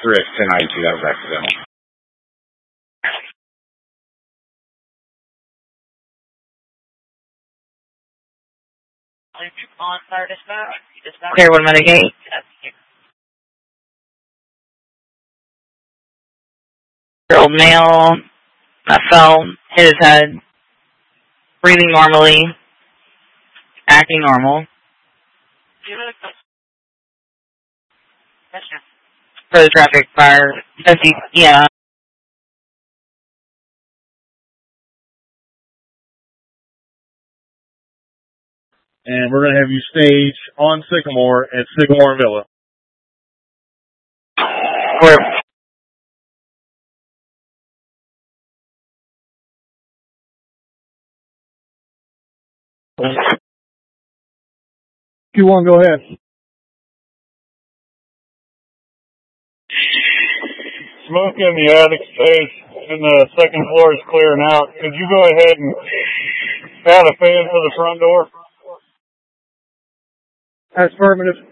3X1092, that was accidental. On fire dispatch. Clear 1 mitigate. Old male fell, hit his head, breathing normally, acting normal. For the traffic fire, yeah. And we're going to have you stage on Sycamore at Sycamore Villa. Q1, go ahead. Smoke in the attic space and the second floor is clearing out. Could you go ahead and add a fan for the front door? Affirmative.